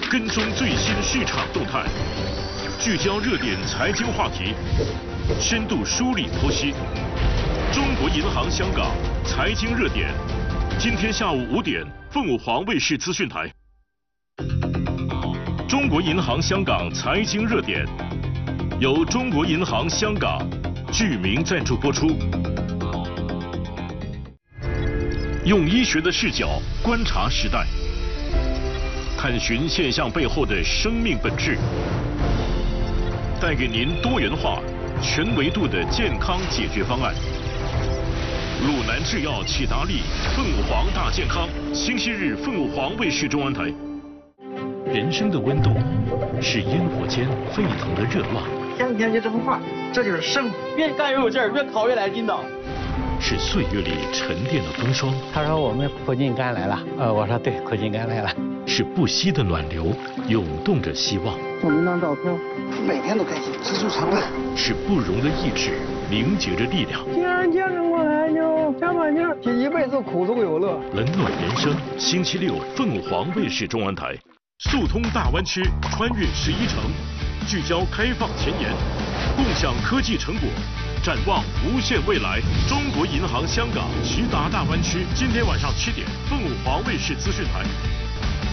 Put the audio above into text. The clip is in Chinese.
跟踪最新市场动态，聚焦热点财经话题，深度梳理剖析。中国银行香港财经热点，今天下午5点，凤凰卫视资讯台。中国银行香港财经热点，由中国银行香港剧名赞助播出。用医学的视角观察时代，探寻现象背后的生命本质，带给您多元化、全维度的健康解决方案。鲁南制药启达利凤凰大健康，星期日凤凰卫视中文台。人生的温度是烟火间沸腾的热浪， 天天就这么画，这就是生活。 越干越有劲儿，越烤越来劲道。 是岁月里沉淀的风霜。 他说我们苦尽甘来了，我说对，苦尽甘来了。 是不息的暖流，涌动着希望。 照您张照片，每天都开心，知足常乐。 是不容的意志，凝结着力量。 既然坚持过来，就加把劲儿，一辈子苦中有乐。 冷暖人生，星期六凤凰卫视中文台。速通大湾区，穿越11城，聚焦开放前沿，共享科技成果，展望无限未来。中国银行香港直达大湾区，今天晚上7点，凤凰卫视资讯台。